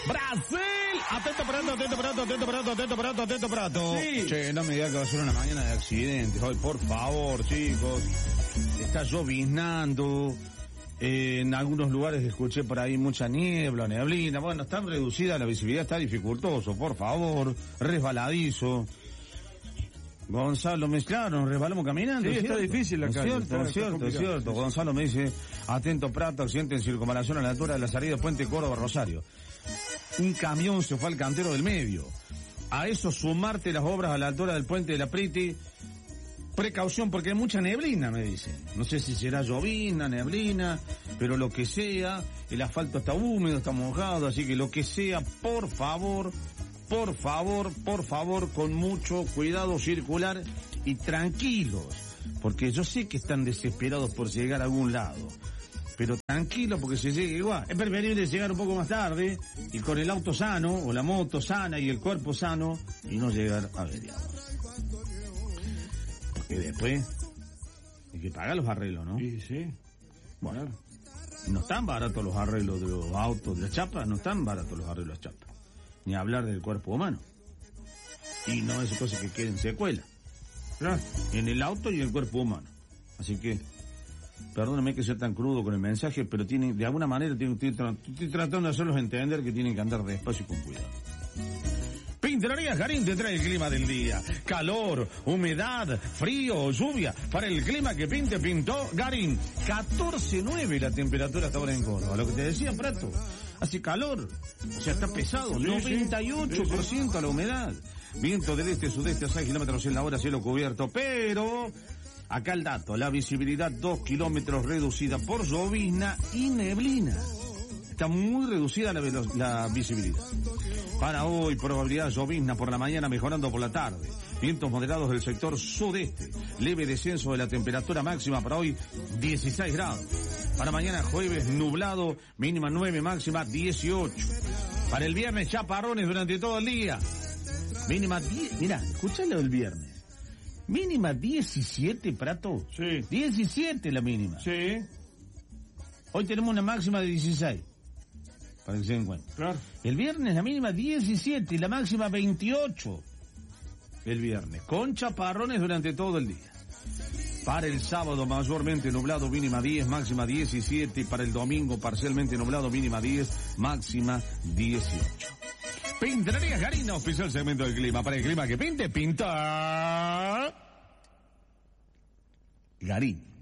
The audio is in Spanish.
Brasil. Atento, Prato. Sí. Che, no me digas que va a ser una mañana de accidentes hoy, por favor, chicos. Está lloviznando. En algunos lugares escuché por ahí mucha niebla, neblina. Bueno, está reducida la visibilidad, está dificultoso, por favor. Resbaladizo. Gonzalo me claro, resbalamos caminando. Sí, está difícil la calle. Es cierto. Gonzalo me dice, atento Prato, accidente en circunvalación a la altura de la salida Puente Córdoba Rosario. Un camión se fue al cantero del medio. A eso sumarte las obras a la altura del puente de la Priti. Precaución porque hay mucha neblina, me dicen. No sé si será llovizna, neblina, pero lo que sea, el asfalto está húmedo, está mojado, así que lo que sea, por favor, con mucho cuidado circular y tranquilos, porque yo sé que están desesperados por llegar a algún lado, pero tranquilos porque se llegue igual. Es preferible llegar un poco más tarde y con el auto sano o la moto sana y el cuerpo sano y no llegar averiados. Porque después hay que pagar los arreglos, ¿no? Sí. Bueno, no están baratos los arreglos de los autos, de las chapas, no están baratos los arreglos de las chapas. Ni hablar del cuerpo humano. Y no es cosa que queden secuelas. Claro. En el auto y en el cuerpo humano. Así que, perdóname que sea tan crudo con el mensaje, pero tienen, de alguna manera, estoy tratando de hacerlos entender que tienen que andar despacio y con cuidado. Pinturerías Garín te trae el clima del día. Calor, humedad, frío o lluvia. Para el clima que pintó Garín. 14.9 la temperatura hasta ahora en Córdoba. Lo que te decía, Prato. Hace calor. O sea, está pesado. Sí, 98% la humedad. Viento del este-sudeste a 6 kilómetros en la hora, cielo cubierto. Pero, acá el dato. La visibilidad 2 kilómetros reducida por llovizna y neblina. Está muy reducida la visibilidad. Para hoy, probabilidad de llovizna por la mañana, mejorando por la tarde. Vientos moderados del sector sudeste. Leve descenso de la temperatura máxima para hoy, 16 grados. Para mañana jueves, nublado, mínima 9, máxima 18. Para el viernes, chaparrones durante todo el día. Mínima 10, mirá, escuchalo del viernes. Mínima 17, Prato. Sí. 17 la mínima. Sí. Hoy tenemos una máxima de 16. Para que se den cuenta. Claro. El viernes la mínima 17 y la máxima 28. El viernes. Con chaparrones durante todo el día. Para el sábado mayormente nublado, mínima 10, máxima 17. Y para el domingo parcialmente nublado, mínima 10, máxima 18. Pinturerías Garín, oficial segmento del clima. Para el clima que pinta Garín.